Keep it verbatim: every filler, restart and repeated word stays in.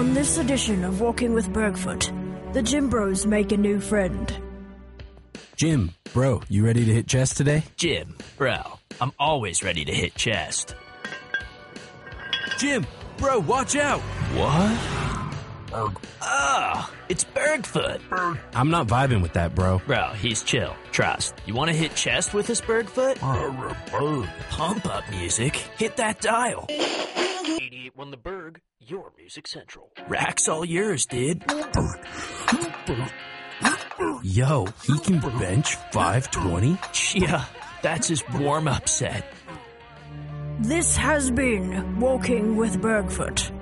On this edition of Walking with Bergfoot, the Gym Bros make a new friend. Jim, bro, you ready to hit chest today? Jim, bro, I'm always ready to hit chest. Jim, bro, watch out! What? Ah, it's Bergfoot. I'm not vibing with that, bro. Bro, he's chill. Trust. You want to hit chest with us, Bergfoot? Pump up music. Hit that dial. eighty-eight one The Berg, your music central. Rack's all yours, dude. Yo, he can bench five twenty? Yeah, that's his warm-up set. This has been Walking with Bergfoot.